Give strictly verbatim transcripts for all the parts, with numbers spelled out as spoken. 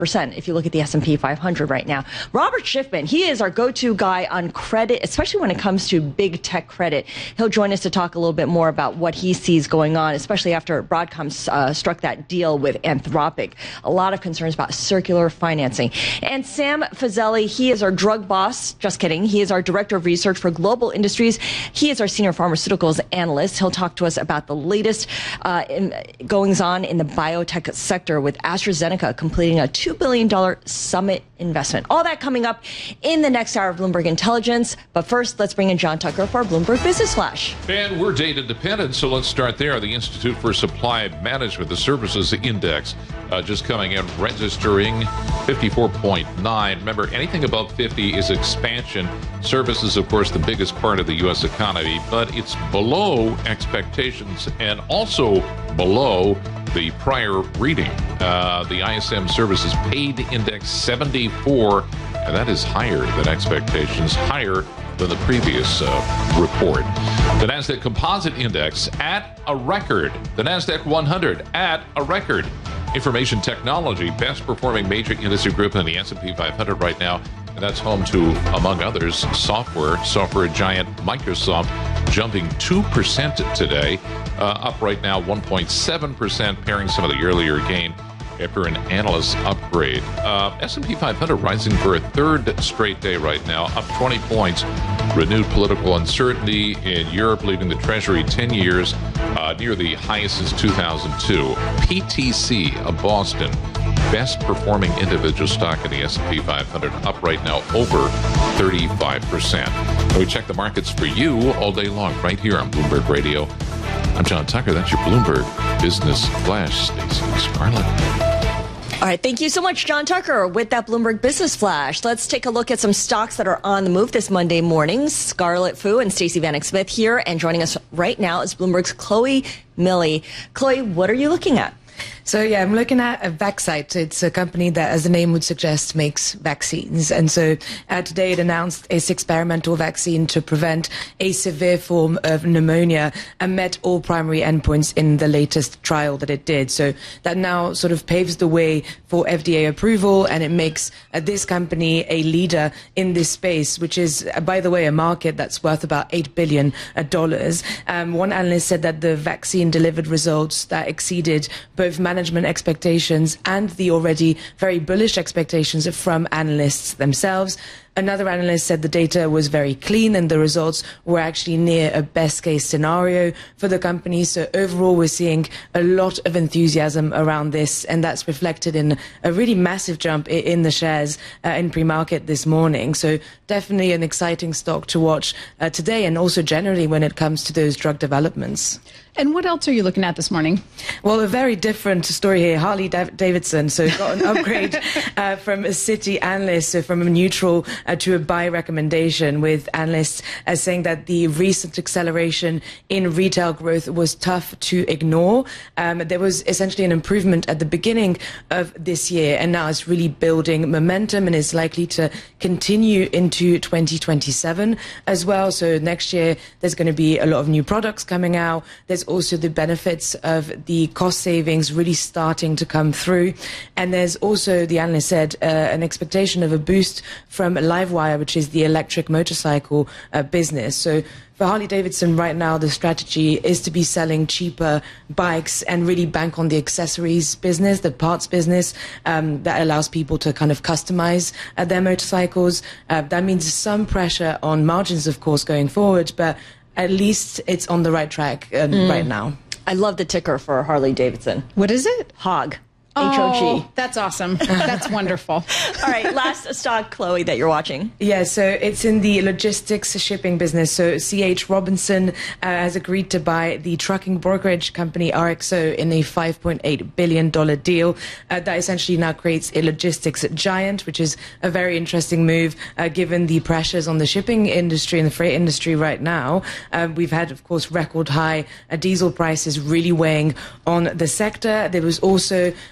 percent if you look at the S and P five hundred right now. Robert Schiffman, he is our go-to guy on credit, especially when it comes to big tech credit. He'll join us to talk a little bit more about what he sees going on, especially after Broadcom uh, struck that deal with Anthropic. A lot of concerns about circular financing. And Sam Fazeli, he is our drug boss. Just kidding. He is our director of research for global industries. He is our senior pharmaceuticals analyst. He'll talk to us about the latest uh, in, goings on in the biotech sector, with AstraZeneca completing a two billion dollars summit investment. All that coming up in the next hour of Bloomberg Intelligence. But first, let's bring in John Tucker for our Bloomberg Business Flash. And we're data dependent, so let's start there. The Institute for Supply Management, the Services Index, uh, just coming in, registering fifty-four point nine. Remember, anything above fifty is expansion. Services, of course, the biggest part of the U S economy, but it's below expectations and also below the prior reading. Uh, the I S M Services Paid Index seventy-four, and that is higher than expectations, higher than the previous uh, report. The NASDAQ Composite Index at a record. The NASDAQ one hundred at a record. Information technology, best performing major industry group in the S and P five hundred right now. And that's home to, among others, software. Software giant Microsoft jumping two percent today, uh, up right now one point seven percent, pairing some of the earlier gain after an analyst upgrade. Uh, S and P five hundred rising for a third straight day right now, up twenty points. Renewed political uncertainty in Europe, leaving the Treasury ten years uh, near the highest since two thousand two. P T C of Boston, best performing individual stock in the S and P five hundred, up right now over thirty-five percent. And we check the markets for you all day long right here on Bloomberg Radio. I'm John Tucker. That's your Bloomberg Business Flash. Stacey Scarlett. All right, thank you so much, John Tucker, with that Bloomberg Business Flash. Let's take a look at some stocks that are on the move this Monday morning. Scarlett Fu and Stacey Vanek Smith here, and joining us right now is Bloomberg's Chloe Milley. Chloe, what are you looking at? So, yeah, I'm looking at a Vaxcyte. It's a company that, as the name would suggest, makes vaccines. And so uh, today it announced its experimental vaccine to prevent a severe form of pneumonia and met all primary endpoints in the latest trial that it did. So that now sort of paves the way for F D A approval, and it makes uh, this company a leader in this space, which is, uh, by the way, a market that's worth about eight billion dollars. Um, one analyst said that the vaccine delivered results that exceeded both management expectations and the already very bullish expectations from analysts themselves. Another analyst said the data was very clean and the results were actually near a best case scenario for the company. So overall, we're seeing a lot of enthusiasm around this, and that's reflected in a really massive jump in the shares uh, in pre-market this morning. So definitely an exciting stock to watch uh, today, and also generally when it comes to those drug developments. And what else are you looking at this morning? Well, a very different story here. Harley Davidson. So got an upgrade uh, from a Citi analyst, so from a neutral uh, to a buy recommendation, with analysts uh, saying that the recent acceleration in retail growth was tough to ignore. Um, there was essentially an improvement at the beginning of this year, and now it's really building momentum and is likely to continue into twenty twenty-seven as well. So next year, there's going to be a lot of new products coming out. There's also the benefits of the cost savings really starting to come through. And there's also, the analyst said, uh, an expectation of a boost from Livewire, which is the electric motorcycle uh, business. So for Harley-Davidson right now, the strategy is to be selling cheaper bikes and really bank on the accessories business, the parts business, um, that allows people to kind of customize uh, their motorcycles. Uh, that means some pressure on margins, of course, going forward, but at least it's on the right track uh, mm. right now. I love the ticker for Harley-Davidson. What is it? H O G. Oh, H O G. That's awesome. That's wonderful. All right, last stock, Chloe, that you're watching. Yeah, so it's in the logistics shipping business. So C H Robinson uh, has agreed to buy the trucking brokerage company R X O in a five point eight billion dollars deal. Uh, that essentially now creates a logistics giant, which is a very interesting move uh, given the pressures on the shipping industry and the freight industry right now. Uh, we've had, of course, record high uh, diesel prices really weighing on the sector. There was also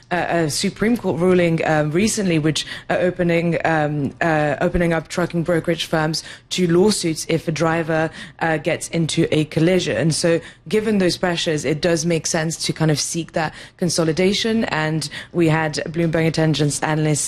a, a Supreme Court ruling um, recently, which are opening um, uh, opening up trucking brokerage firms to lawsuits if a driver uh, gets into a collision. So, given those pressures, it does make sense to kind of seek that consolidation. And we had Bloomberg Intelligence analyst